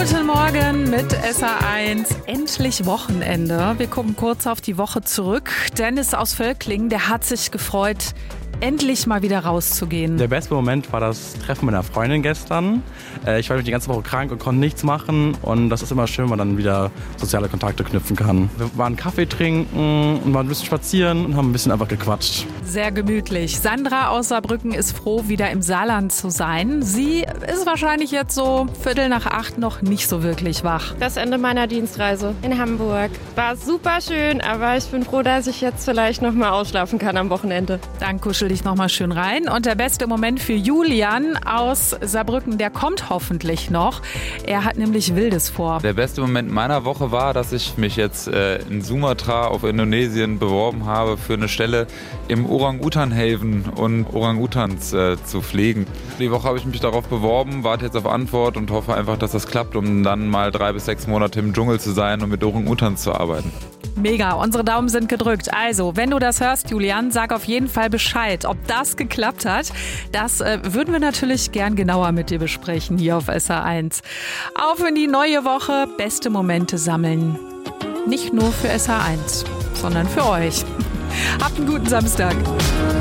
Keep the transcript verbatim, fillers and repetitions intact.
Guten Morgen mit S A eins. Endlich Wochenende. Wir gucken kurz auf die Woche zurück. Dennis aus Völklingen, der hat sich gefreut, endlich mal wieder rauszugehen. Der beste Moment war das Treffen mit einer Freundin gestern. Ich war die ganze Woche krank und konnte nichts machen. Und das ist immer schön, wenn man dann wieder soziale Kontakte knüpfen kann. Wir waren Kaffee trinken und waren ein bisschen spazieren und haben ein bisschen einfach gequatscht. Sehr gemütlich. Sandra aus Saarbrücken ist froh, wieder im Saarland zu sein. Sie ist wahrscheinlich jetzt so Viertel nach acht noch nicht so wirklich wach. Das Ende meiner Dienstreise in Hamburg. War super schön, aber ich bin froh, dass ich jetzt vielleicht noch mal ausschlafen kann am Wochenende. Dann kuschel dich noch mal schön rein. Und der beste Moment für Julian aus Saarbrücken, der kommt hoffentlich noch. Er hat nämlich Wildes vor. Der beste Moment meiner Woche war, dass ich mich jetzt äh, in Sumatra auf Indonesien beworben habe für eine Stelle im Orang-Utan-Haven und Orang-Utans äh, zu pflegen. Die Woche habe ich mich darauf beworben, warte jetzt auf Antwort und hoffe einfach, dass das klappt, um dann mal drei bis sechs Monate im Dschungel zu sein und mit Orang-Utans zu arbeiten. Mega, unsere Daumen sind gedrückt. Also, wenn du das hörst, Julian, sag auf jeden Fall Bescheid, ob das geklappt hat. Das äh, würden wir natürlich gern genauer mit dir besprechen hier auf S A eins. Auf in die neue Woche, beste Momente sammeln. Nicht nur für S A eins, sondern für euch. Habt einen guten Samstag.